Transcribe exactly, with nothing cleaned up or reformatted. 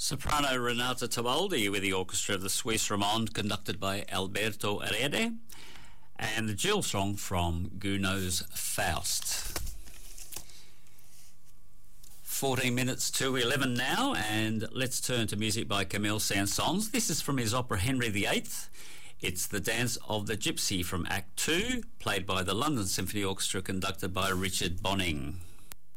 Soprano Renata Tebaldi with the orchestra of the Suisse Romande, conducted by Alberto Herrera, and the Jill song from Gounod's Faust. fourteen minutes to eleven now, and let's turn to music by Camille Saint-Saëns. This is from his opera Henry the Eighth. It's the Dance of the Gypsy from Act Two, played by the London Symphony Orchestra, conducted by Richard Bonning.